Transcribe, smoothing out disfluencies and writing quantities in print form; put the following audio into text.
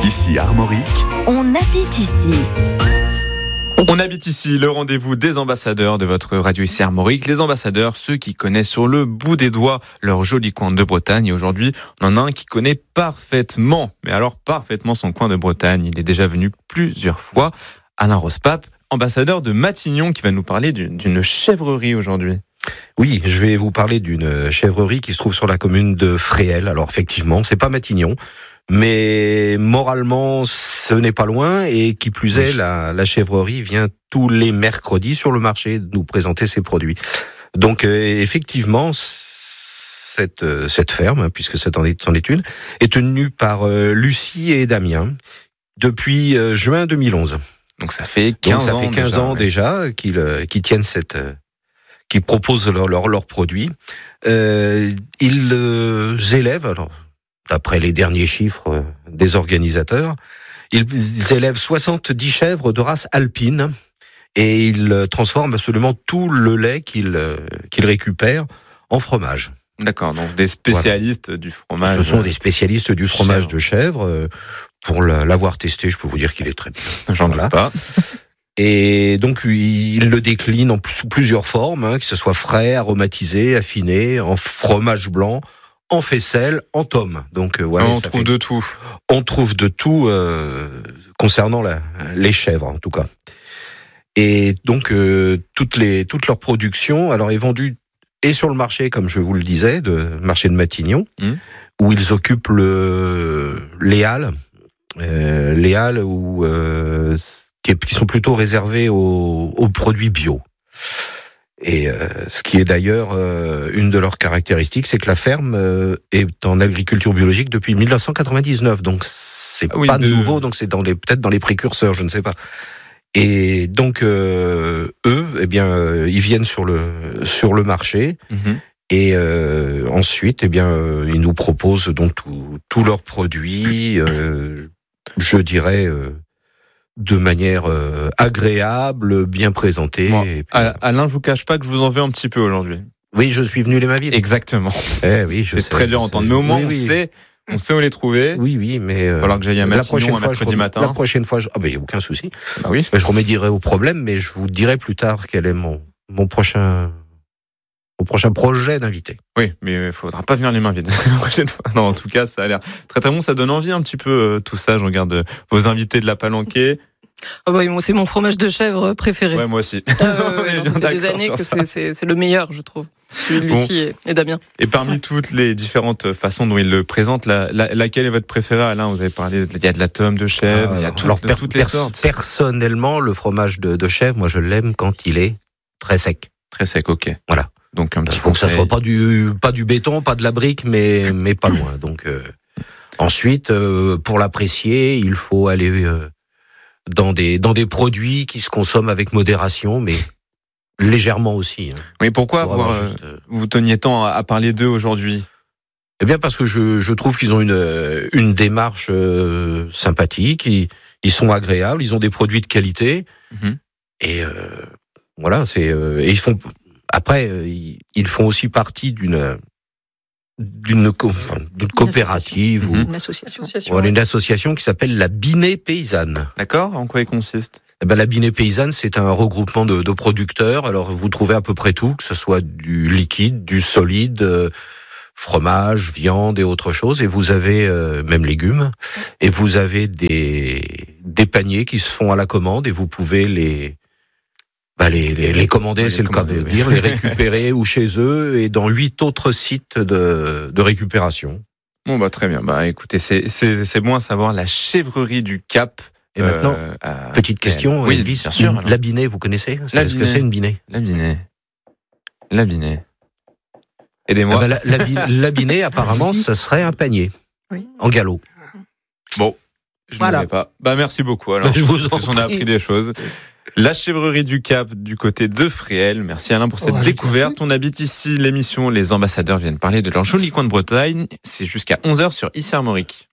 Ici Armorique. On habite ici. On habite ici, le rendez-vous des ambassadeurs de votre radio ici Armorique. Les ambassadeurs, ceux qui connaissent sur le bout des doigts leur joli coin de Bretagne. Et aujourd'hui, on en a un qui connaît parfaitement, mais alors parfaitement son coin de Bretagne. Il est déjà venu plusieurs fois. Alain Rospape, ambassadeur de Matignon, qui va nous parler d'une chèvrerie aujourd'hui. Oui, je vais vous parler d'une chèvrerie qui se trouve sur la commune de Fréhel. Alors effectivement, c'est pas Matignon, mais moralement, ce n'est pas loin. Et qui plus est, la chèvrerie vient tous les mercredis sur le marché nous présenter ses produits. Donc effectivement, cette ferme, puisque c'en est une, est tenue par Lucie et Damien depuis juin 2011. Donc ça fait 15 ans déjà qu'ils tiennent qui proposent leurs produits. Ils élèvent, alors d'après les derniers chiffres des organisateurs, ils élèvent 70 chèvres de race alpine et ils transforment absolument tout le lait qu'ils récupèrent en fromage. D'accord, donc des spécialistes du fromage. Ce sont des spécialistes du fromage de chèvre. Pour l'avoir testé, je peux vous dire qu'il est très bien. J'en doute pas. Et donc, il le décline sous plusieurs formes, que ce soit frais, aromatisé, affiné, en fromage blanc, en faisselle, en tome. Donc voilà, on trouve de tout. On trouve de tout concernant les chèvres, en tout cas. Et donc, toute leur production, alors est vendue et sur le marché, comme je vous le disais, marché de Matignon, où ils occupent les halles qui sont plutôt réservés aux produits bio. Et ce qui est d'ailleurs une de leurs caractéristiques, c'est que la ferme est en agriculture biologique depuis 1999. Donc c'est pas nouveau, donc c'est peut-être dans les précurseurs, je ne sais pas. Et donc eux, ils viennent sur le marché. Et ensuite, ils nous proposent donc tous leurs produits, je dirais, de manière agréable, bien présentée. Bon, et puis, Alain, je vous cache pas que je vous en veux un petit peu aujourd'hui. Oui, je suis venu les mains vides. Exactement. Oui, c'est très dur à entendre. Mais au moins, on sait où les trouver. Oui, mais alors que j'aille à Matignon un mercredi matin. La prochaine fois, il n'y a aucun souci. Bah oui. Je remédierai au problème, mais je vous dirai plus tard quel est mon prochain projet d'invité. Oui, mais il faudra pas venir les mains vides la prochaine fois. Non, en tout cas, ça a l'air très très bon. Ça donne envie un petit peu tout ça. Je regarde vos invités de la Palanquée. Ah bah, c'est mon fromage de chèvre préféré. Ouais, moi aussi. Ça fait des années que c'est le meilleur, je trouve. Celui de Lucie et Damien. Et parmi toutes les différentes façons dont ils le présentent, laquelle est votre préférée, Alain? Vous avez parlé, il y a de la tome de chèvre, il y a toutes les sortes. Personnellement, le fromage de chèvre, moi je l'aime quand il est très sec. Très sec, ok. Voilà. Donc un petit faut que ça soit pas du béton, pas de la brique, mais pas loin. Donc ensuite, pour l'apprécier, il faut aller dans des produits qui se consomment avec modération, mais légèrement aussi. Mais pourquoi vous teniez tant à parler d'eux aujourd'hui? Eh bien parce que je trouve qu'ils ont une démarche sympathique, ils sont agréables, ils ont des produits de qualité, et voilà, et ils font. Après, ils font aussi partie d'une coopérative ou une association qui s'appelle la Binet Paysanne. D'accord. En quoi elle consiste? La Binet Paysanne, c'est un regroupement de producteurs. Alors, vous trouvez à peu près tout, que ce soit du liquide, du solide, fromage, viande et autre chose. Et vous avez même légumes. Et vous avez des paniers qui se font à la commande et vous pouvez les commander, c'est le cas de le dire, les récupérer ou chez eux et dans 8 autres sites de récupération. Bon, très bien. Écoutez, c'est bon à savoir, la chèvrerie du Cap. Et maintenant, petite question, oui, Elvis, bien sûr. La Binet, vous connaissez? Est-ce que c'est une Binet? La Binet. Aidez-moi. La Binet, apparemment, ça serait un panier. Oui. En galop. Bon, je ne savais pas. Merci beaucoup. Alors, on a appris des choses. La chèvrerie du Cap du côté de Fréhel. Merci Alain pour cette découverte. On habite ici l'émission. Les ambassadeurs viennent parler de leur joli coin de Bretagne. C'est jusqu'à 11h sur Ici Armorique.